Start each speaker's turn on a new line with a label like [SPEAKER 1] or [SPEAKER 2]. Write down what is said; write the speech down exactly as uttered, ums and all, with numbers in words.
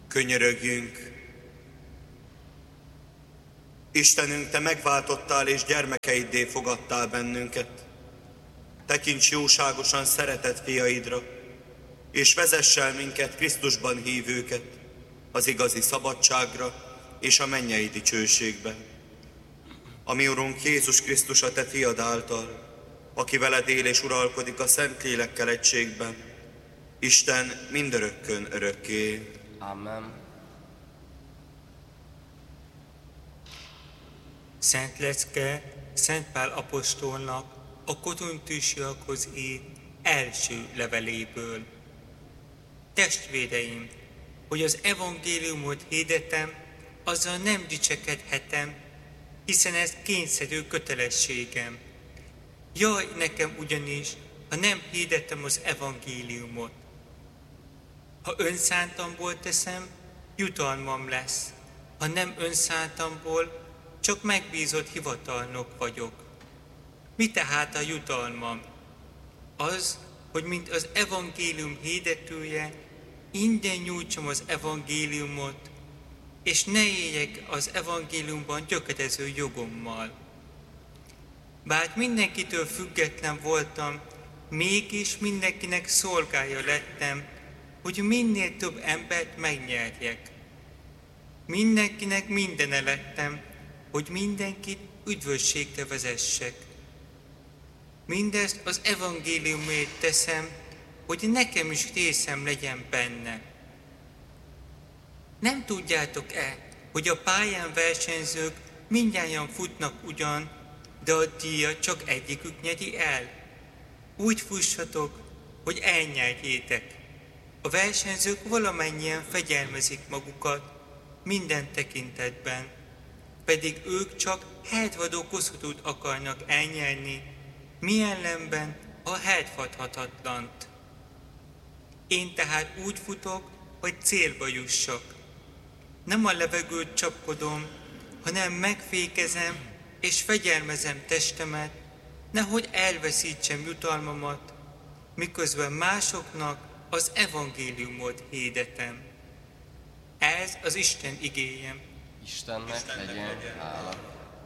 [SPEAKER 1] Könyörögjünk! Istenünk, Te megváltottál és gyermekeiddé fogadtál bennünket. Tekints jóságosan szeretett fiaidra, és vezess el minket, Krisztusban hívőket, az igazi szabadságra és a mennyei dicsőségbe. A mi Urunk Jézus Krisztus a Te fiad által, aki veled él és uralkodik a Szentlélekkel egységben, Isten mindörökkön örökké.
[SPEAKER 2] Amen.
[SPEAKER 3] Szent lecke Szent Pál apostolnak a korintusiakhoz írt első leveléből. Testvéreim, hogy az evangéliumot hirdetem, azzal nem dicsekedhetem, hiszen ez kényszerű kötelességem. Jaj nekem ugyanis, ha nem hirdetem az evangéliumot. Ha önszántamból teszem, jutalmam lesz. Ha nem önszántamból, csak megbízott hivatalnok vagyok. Mi tehát a jutalmam? Az, hogy mint az evangélium hirdetője, ingyen nyújtsam az evangéliumot, és ne éljek az evangéliumban gyökerező jogommal. Bár mindenkitől független voltam, mégis mindenkinek szolgája lettem, hogy minél több embert megnyerjek. Mindenkinek mindene lettem, hogy mindenkit üdvösségre vezessek. Mindezt az evangéliumért teszem, hogy nekem is részem legyen benne. Nem tudjátok-e, hogy a pályán versenyzők mindnyájan futnak ugyan, de a díjat csak egyikük nyeri el? Úgy fussatok, hogy elnyerjétek. A versenyzők valamennyien fegyelmezik magukat minden tekintetben, pedig ők csak hertvadó koszorút akarnak elnyerni, mi ellenben a hertvadhatatlant. Én tehát úgy futok, hogy célba jussak. Nem a levegőt csapkodom, hanem megfékezem és fegyelmezem testemet, nehogy elveszítsem jutalmamat, miközben másoknak az evangéliumot hirdetem. Ez az Isten igéje.
[SPEAKER 2] Istennek legyen hála.